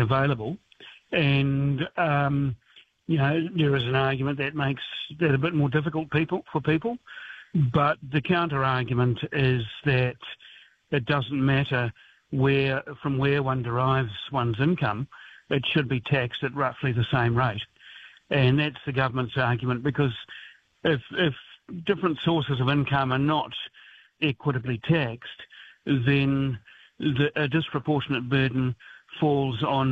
available. And, there is an argument that makes that a bit more difficult for people. But the counter-argument is that it doesn't matter from where one derives one's income, it should be taxed at roughly the same rate. And that's the government's argument, because if different sources of income are not equitably taxed, then a disproportionate burden falls on